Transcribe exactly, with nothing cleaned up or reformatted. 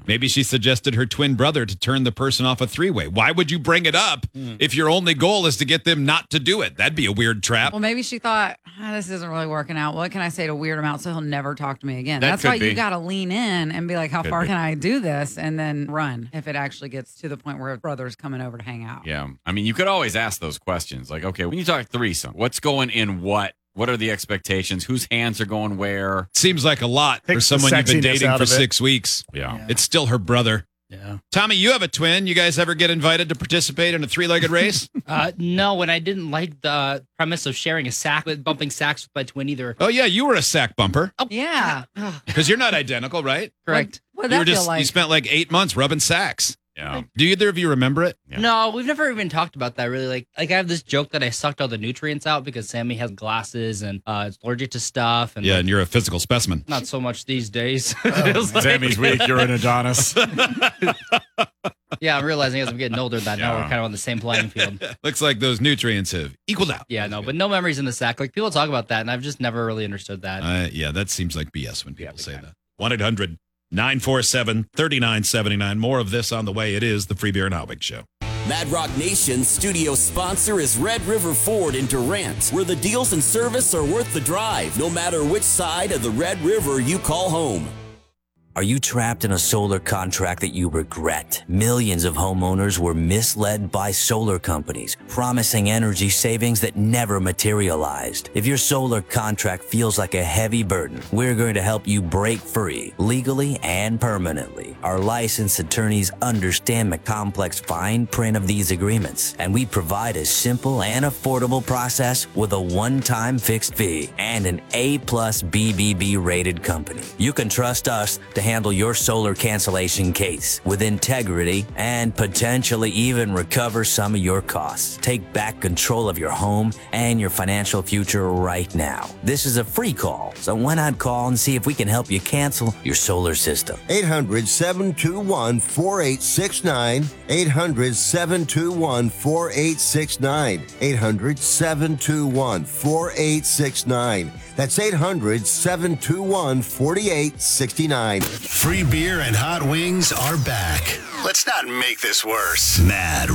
Maybe she suggested her twin brother to turn the person off a three-way. Why would you bring it up mm. if your only goal is to get them not to do it? That'd be a weird trap. Well, maybe she thought, oh, this isn't really working out. What can I say to weird him out so he'll never talk to me again? That That's why be. you got to lean in and be like, how could far be. can I do this? And then run if it actually gets to the point where a brother's coming over to hang out. Yeah. I mean, you could always ask those questions. Like, okay, when you talk threesome, what's going in what? What are the expectations? Whose hands are going where? Seems like a lot Take for someone the you've been sexiness dating out for of it. six weeks. Yeah. Yeah. It's still her brother. Yeah. Tommy, you have a twin. You guys ever get invited to participate in a three-legged race? Uh, no, and I didn't like the premise of sharing a sack with bumping sacks with my twin either. Oh, yeah, you were a sack bumper. Oh, Yeah. Because you're not identical, right? correct. What would You were that just feel like? you spent like eight months rubbing sacks. Yeah. Do either of you remember it? Yeah. No, we've never even talked about that really. Like, like I have this joke that I sucked all the nutrients out because Sammy has glasses and uh, is allergic to stuff. And Yeah, like, and you're a physical specimen. not so much these days. Oh, It feels like- Sammy's weak. You're an Adonis. yeah, I'm realizing as I'm getting older that now Yeah. we're kind of on the same playing field. Looks like those nutrients have equaled out. Yeah, no, but no memories in the sack. Like people talk about that, and I've just never really understood that. Uh, yeah, that seems like B S when people Yeah, say big that. one eight hundred nine four seven three nine seven nine. More of this on the way. It is the Free Beer and Hotwig Show. Mad Rock Nation's studio sponsor is Red River Ford in Durant, where the deals and service are worth the drive, no matter which side of the Red River you call home. Are you trapped in a solar contract that you regret? Millions of homeowners were misled by solar companies, promising energy savings that never materialized. If your solar contract feels like a heavy burden, we're going to help you break free, legally and permanently. Our licensed attorneys understand the complex fine print of these agreements, and we provide a simple and affordable process with a one-time fixed fee and an A-plus B B B rated company. You can trust us to handle your solar cancellation case with integrity and potentially even recover some of your costs. Take back control of your home and your financial future right now. This is a free call, so why not call and see if we can help you cancel your solar system? eight hundred, seven two one, four eight six nine. eight hundred, seven two one, four eight six nine. eight hundred, seven two one, four eight six nine. That's eight hundred, seven two one, four eight six nine. Free beer and hot wings are back. Let's not make this worse. Mad